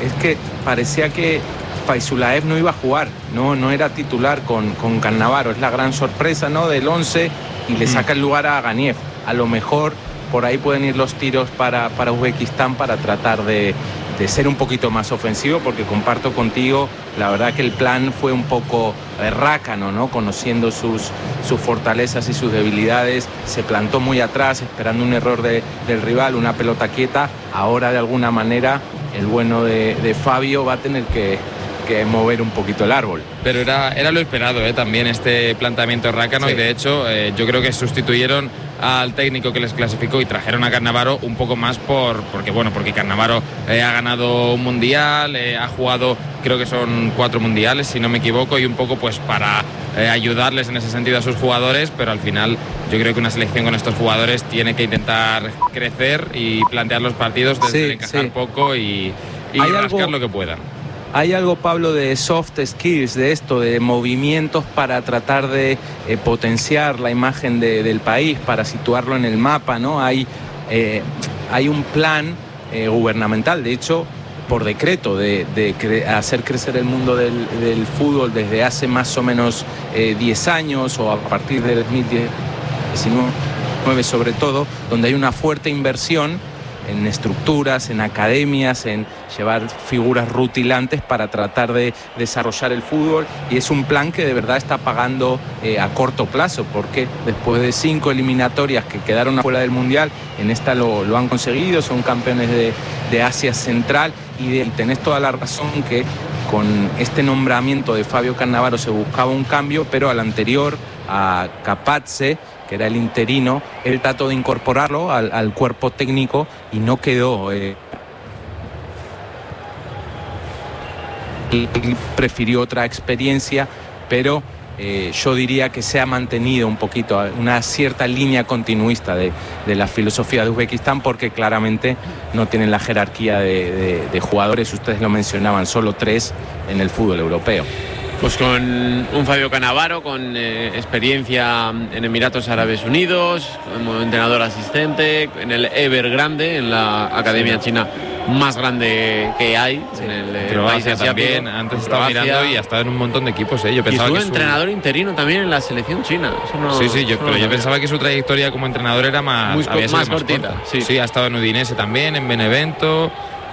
es que parecía que Faizulaev no iba a jugar, no era titular con Cannavaro. Es la gran sorpresa, ¿no?, del 11, y le saca el lugar a Ganiev. A lo mejor por ahí pueden ir los tiros para Uzbekistán, para tratar de ser un poquito más ofensivo, porque comparto contigo, la verdad que el plan fue un poco rácano, ¿no? Conociendo sus fortalezas y sus debilidades, se plantó muy atrás esperando un error del rival, una pelota quieta. Ahora de alguna manera el bueno de Fabio va a tener que mover un poquito el árbol. Pero era lo esperado, también este planteamiento rácano, sí. Y de hecho yo creo que sustituyeron al técnico que les clasificó y trajeron a Cannavaro un poco más porque Cannavaro ha ganado un mundial, ha jugado, creo que son 4 mundiales si no me equivoco, y un poco pues para ayudarles en ese sentido a sus jugadores, pero al final yo creo que una selección con estos jugadores tiene que intentar crecer y plantear los partidos desde encajar poco y rascar lo que puedan. Hay algo, Pablo, de soft skills, de esto, de movimientos para tratar de potenciar la imagen del país, para situarlo en el mapa, ¿no? Hay un plan gubernamental, de hecho, por decreto, de hacer crecer el mundo del fútbol desde hace más o menos 10 años, o a partir de 2019 sobre todo, donde hay una fuerte inversión en estructuras, en academias, en llevar figuras rutilantes para tratar de desarrollar el fútbol, y es un plan que de verdad está pagando a corto plazo, porque después de 5 eliminatorias que quedaron afuera del Mundial, en esta lo han conseguido, son campeones de Asia Central, y tenés toda la razón que con este nombramiento de Fabio Cannavaro se buscaba un cambio, pero al anterior, a Capazze, que era el interino, él trató de incorporarlo al cuerpo técnico y no quedó. Él prefirió otra experiencia, pero yo diría que se ha mantenido un poquito una cierta línea continuista de la filosofía de Uzbekistán, porque claramente no tienen la jerarquía de jugadores, ustedes lo mencionaban, solo 3 en el fútbol europeo. Pues con un Fabio Cannavaro con experiencia en Emiratos Árabes Unidos, como entrenador asistente, en el Evergrande, en la academia china más grande que hay, en el país asiático. También, antes estaba mirando y ha estado en un montón de equipos. Yo pensaba que entrenador interino también en la selección china. Yo pensaba que su trayectoria como entrenador era más cortita. Sí, ha estado en Udinese también, en Benevento,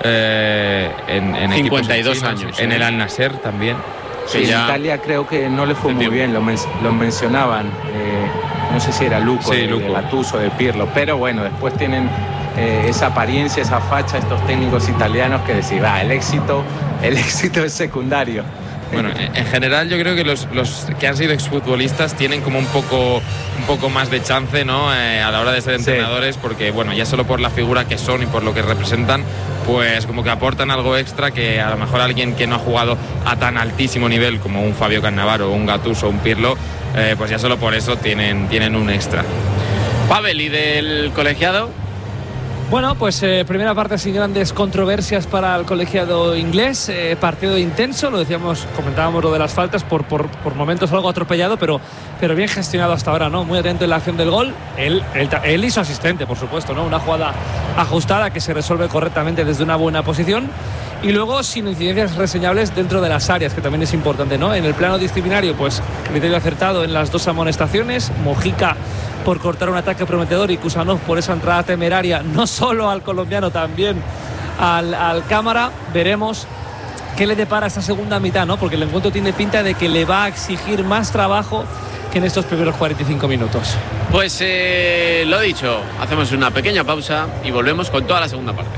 en 52 años. En el Al Nassr también. Sí, en Italia creo que no le fue muy bien, lo mencionaban, no sé si era Luco, de Gattuso, de Pirlo, pero bueno, después tienen esa apariencia, esa facha, estos técnicos italianos que decían, el éxito es secundario. Bueno, en general yo creo que los que han sido exfutbolistas tienen como un poco más de chance, ¿no? A la hora de ser entrenadores, porque bueno, ya solo por la figura que son y por lo que representan, pues como que aportan algo extra que a lo mejor alguien que no ha jugado a tan altísimo nivel como un Fabio Cannavaro, un Gattuso, un Pirlo, pues ya solo por eso tienen un extra. Pavel, ¿y del colegiado? Bueno, pues primera parte sin grandes controversias para el colegiado inglés, partido intenso, comentábamos lo de las faltas, por momentos algo atropellado, pero bien gestionado hasta ahora, ¿no? Muy atento en la acción del gol, él y su asistente, por supuesto, ¿no? Una jugada ajustada que se resuelve correctamente desde una buena posición, y luego sin incidencias reseñables dentro de las áreas, que también es importante, ¿no? En el plano disciplinario, pues criterio acertado en las 2 amonestaciones, Mojica por cortar un ataque prometedor y Kusanov por esa entrada temeraria, no solo al colombiano, también al cámara. Veremos qué le depara esta segunda mitad, ¿no? Porque el encuentro tiene pinta de que le va a exigir más trabajo que en estos primeros 45 minutos. Pues lo dicho, hacemos una pequeña pausa y volvemos con toda la segunda parte.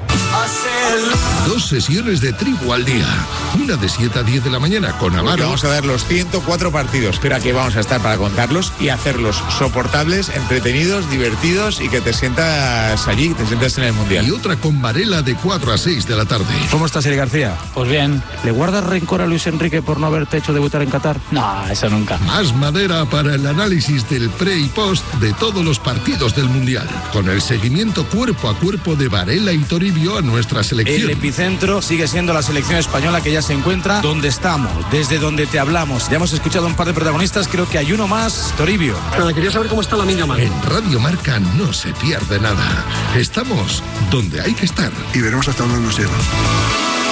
2 sesiones de Tribu al día. Una de 7 a 10 de la mañana con Amaro. Vamos a ver los 104 partidos, pero aquí vamos a estar para contarlos y hacerlos soportables, entretenidos, divertidos y que te sientas allí, te sientas en el Mundial. Y otra con Varela de 4 a 6 de la tarde. ¿Cómo estás, Eli García? Pues bien. ¿Le guardas rencor a Luis Enrique por no haberte hecho debutar en Qatar? No, eso nunca. Más madera para el análisis del pre y post de todos los partidos del Mundial. Con el seguimiento cuerpo a cuerpo de Varela y Toribio a nuestra selección. El epicentro sigue siendo la selección española, que ya se encuentra donde estamos, desde donde te hablamos. Ya hemos escuchado un par de protagonistas, creo que hay uno más, Toribio. Quería saber cómo está la niña Mar. En Radio Marca no se pierde nada. Estamos donde hay que estar. Y veremos hasta dónde nos lleva.